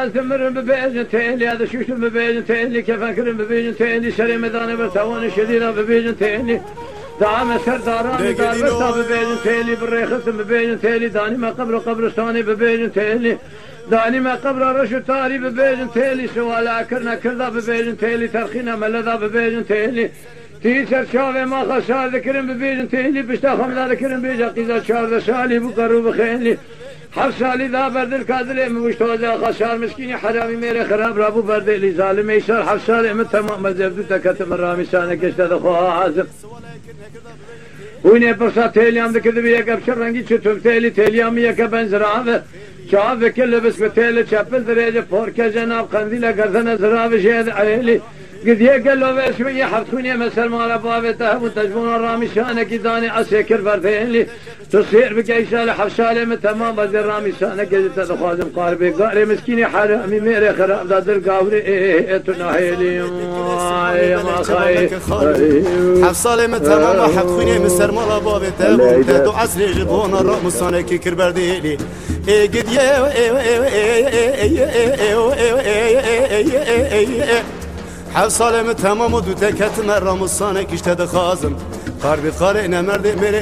تمر ببيجن تيلي هذا شوش ببيجن تيلي كيف أكرم ببيجن تيلي شري مدانة برتوان شديدة ببيجن تيلي دعم سرداراني دار برتا ببيجن تيلي بالريخص ببيجن تيلي داني ما قبرستاني ببيجن تيلي داني ما قبر رشو تاري ببيجن تيلي سوالا كرنا كردا ببيجن تيلي ترخينا ملدا ببيجن تيلي تيسر شاوه ما خسار ذكرن ببيجن تيلي بشتا خمدا ذكرن بيجا قيزا شارد سالي بقرو بخيلي حف سالي ذا برد الكادر مشتوزا خسار مسكيني حرامي ميري خراب رابو برد لي ظالم يسار حف سالي من تمام مزبدو تكتم الرامي سانك اشتد خوها عازم ويني برسا تيليام ذكر بيك ابشر رنگي چتم تيليام يك بنزراوه شاف كل بس بتيل شابل درجه فورك جناب قنديل گردن زراوه شهد عيلي قد يقلوا بشوية حفتوني مسر مال بابته وتجبون الرامي شانك داني اسكر بردين تصير بقيسال حفشالي من تمام بدر رامي شانك تدخوازم قاربي قاري مسكيني حرامي ميري خراب دادر قاوري تناهيلي ما خاي حفصالي من تمام حفتوني مسر مال بابته وتدو عسري جبون الرامي شانك كربرديلي قد حفصالي من تمام ودو تكت مرام الصانك اشتد خازم قاربي قارئنا مرد